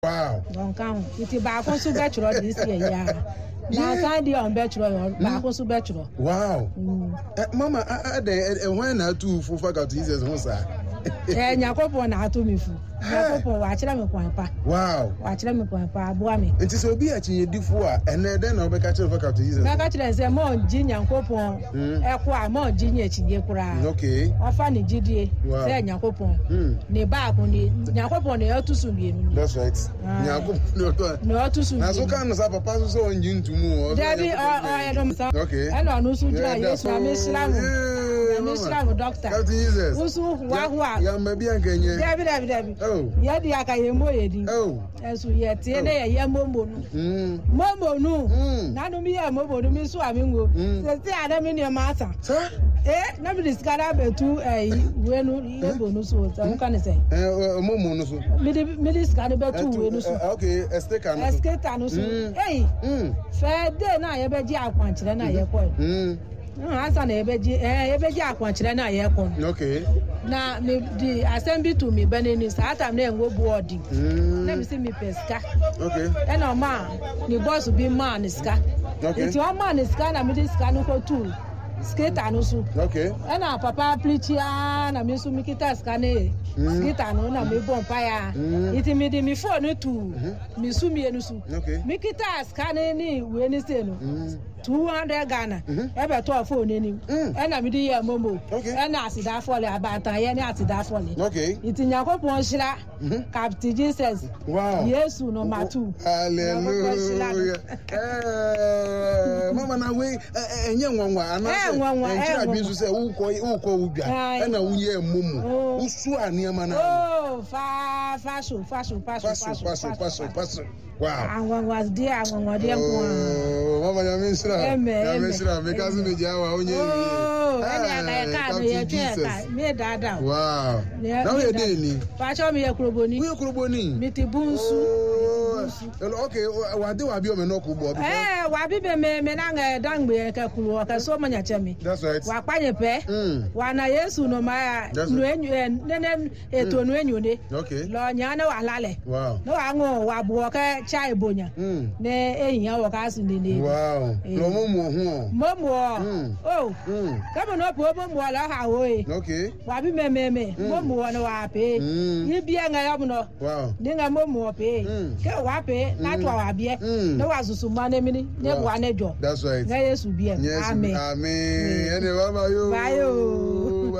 Wow. Don't count. It is back on to bachelor this year, yeah. Now, Sunday on bachelor, back on to bachelor. Wow. Mama, when I do for faculties as one side. And Yakopo na to me fu. Yakopo watch them kwampa. Wow. Watch them kwampa boami. It is obi achi difo and then I'll be catching faculties. Na catch them say mo nji Yakopo e kwa mo nji nyachiye kura. Okay. Ofa ni jidie say Yakopo. Ne ba ko ni Yakopo ne atusu bienu. That's right. Yakopo no atusu. Na so kan sa papa so nji ntumu. Dabi okay. And on usu jira Yesu na Islam. Islam doctor. Jesus. Usu wa ya mabi ankenye Dabi ya di aka yemo yedi esu ye tie na ye mombo nu na no mi ya mombo nu mi so amingo se ti ada mi ne ma asa na mi diskara betu wenu yebo nu so ta nka ne se mombo nu so mi diskara betu wenu so okay estate no so fe de na ye be ji akwankyere na ye ko asa na ebeji akwankyere na ye ko okay na me di assembly to me beneni sata na enwo board na me see me peska okay and o ma ni boss bi man ska okay it o man ska na me di ska no ko tu skater no so okay and papa plichia na me so me kita ska ne skater no na me bompa ya it me di me phone tu me su me enu so okay me kita ska ne ni we ni se no 200 Ghana ebe to phone ni na me di ye momo na asida fole abatan ye ni asida fole okay itinya ko pon shira Captain Jesus wow Yesu no matu hallelujah mama na we enye nwanwa ana enchira bi so se ukọ udwa na unye momo usu aniama na fashion wow was there nko mama ya misra me kazi me jawa onye me dada wow now you dey ni fashion me yekroboni me ti bunsu okay wa bi o me no ko bo wa bi be me na nga dangbe ka kuru ka so manya chemi that's right wa kwanye pe wa na Yesu no ma no enyu nene eto no enyu ne okay lo nya na wa lale wow no wa ngo wa bo ka chai bonya ne ehiya wo ka asu ne wow no momo ka mo no po momo la ha wo okay wa bi me momo no wa pe yi bia nga ya no wow ni nga momo pe ke wa pe na to wa bia no wa susu ma ne mini ne wa ne jo that's right nga Yesu bia amen ene baba yo